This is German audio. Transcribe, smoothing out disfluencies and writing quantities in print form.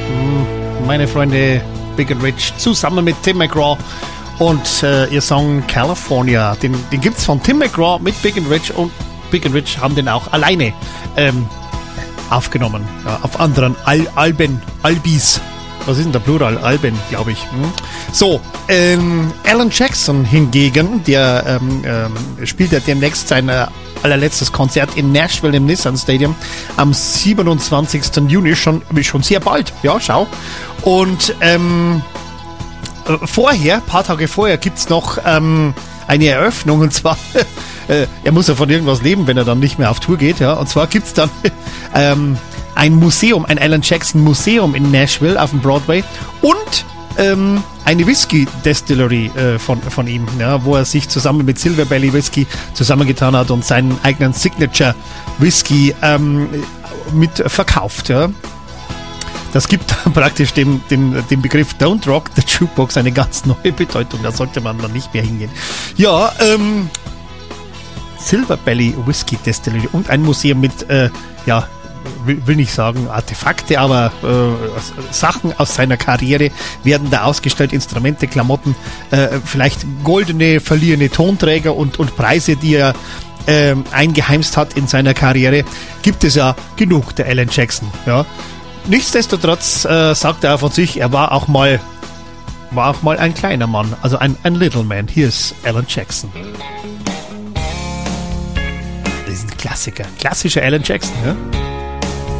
Meine Freunde Big and Rich zusammen mit Tim McGraw und ihr Song California. Den gibt's von Tim McGraw mit Big and Rich, und Big and Rich haben den auch alleine aufgenommen. Ja, auf anderen Albis. Was ist denn der Plural? Alben, glaube ich. So, Alan Jackson hingegen, der spielt ja demnächst sein allerletztes Konzert in Nashville im Nissan Stadium am 27. Juni, schon sehr bald. Ja, schau. Und ein paar Tage vorher gibt's noch eine Eröffnung, und zwar er muss ja von irgendwas leben, wenn er dann nicht mehr auf Tour geht, ja. Und zwar gibt's dann ein Museum, ein Alan Jackson Museum in Nashville auf dem Broadway und eine Whisky-Distillery von ihm, ja, wo er sich zusammen mit Silver Belly Whisky zusammengetan hat und seinen eigenen Signature Whisky mit verkauft. Ja. Das gibt praktisch dem Begriff Don't Rock the Jukebox eine ganz neue Bedeutung. Da sollte man dann nicht mehr hingehen. Ja, Silver Belly Whisky Distillery und ein Museum mit, will nicht sagen Artefakte, aber Sachen aus seiner Karriere werden da ausgestellt, Instrumente, Klamotten, vielleicht goldene, verliehene Tonträger und Preise, die er eingeheimst hat in seiner Karriere, gibt es ja genug, der Alan Jackson. Ja. Nichtsdestotrotz sagt er von sich, er war auch mal ein kleiner Mann, also ein Little Man. Hier ist Alan Jackson. Das ist ein klassischer Alan Jackson, ja.